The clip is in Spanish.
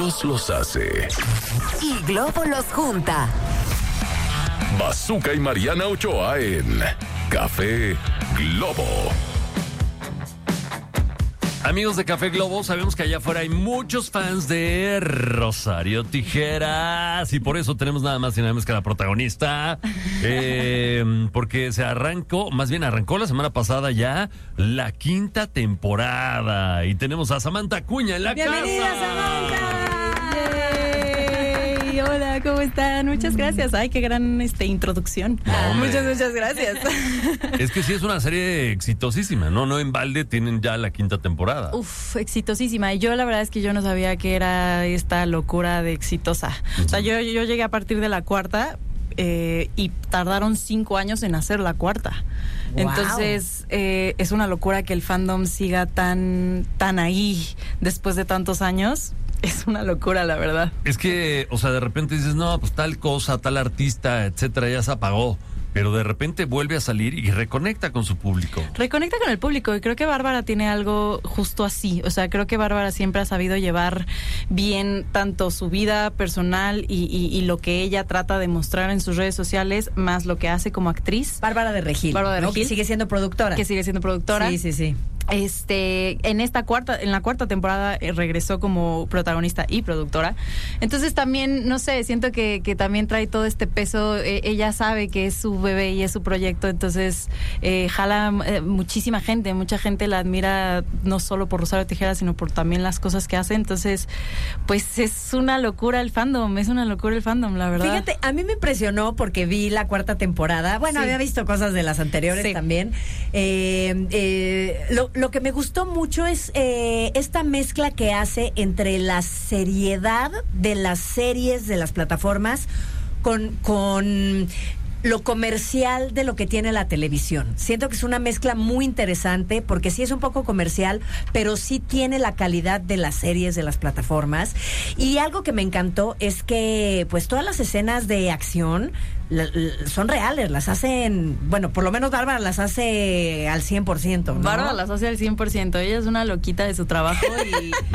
Carlos los hace. Y Globo los junta. Bazooka y Mariana Ochoa en Café Globo. Amigos de Café Globo, sabemos que allá afuera hay muchos fans de Rosario Tijeras y por eso tenemos nada más y nada menos que la protagonista, porque arrancó la semana pasada ya la 5ª temporada y tenemos a Samantha Acuña en la casa. ¡Bienvenida, Samantha! ¡Yay! Hola, ¿cómo están? Muchas gracias. Ay, qué gran introducción. No, muchas gracias. Es que sí es una serie exitosísima, ¿no? No en balde tienen ya la 5ª temporada. Uf, exitosísima. Y yo la verdad es que yo no sabía que era esta locura de exitosa. O sea, yo llegué a partir de la 4ª y tardaron 5 años en hacer la 4ª. Wow. Entonces, es una locura que el fandom siga tan ahí después de tantos años. Es una locura, la verdad. Es que, o sea, de repente dices, no, pues tal cosa, tal artista, etcétera, ya se apagó. Pero de repente vuelve a salir y reconecta con su público. Reconecta con el público y creo que Bárbara tiene algo justo así. O sea, creo que Bárbara siempre ha sabido llevar bien tanto su vida personal y lo que ella trata de mostrar en sus redes sociales, más lo que hace como actriz. Bárbara de Regil. Bárbara de ¿no? Regil. Que sigue siendo productora. Que sigue siendo productora. Sí. En la 4ª temporada regresó como protagonista y productora. Entonces también, no sé, siento que también trae todo este peso. Ella sabe que es su bebé y es su proyecto, entonces jala mucha gente la admira no solo por Rosario Tijeras, sino por también las cosas que hace. Entonces, pues es una locura el fandom, la verdad. Fíjate, a mí me impresionó porque vi la 4ª temporada. Bueno, Sí. había visto cosas de las anteriores Sí. también. Lo que me gustó mucho es esta mezcla que hace entre la seriedad de las series de las plataformas con lo comercial de lo que tiene la televisión. Siento que es una mezcla muy interesante porque sí es un poco comercial, pero sí tiene la calidad de las series de las plataformas. Y algo que me encantó es que pues todas las escenas de acción son reales, las hacen, bueno, por lo menos Bárbara las hace al 100%, ¿no? Bárbara las hace al 100%. Ella es una loquita de su trabajo y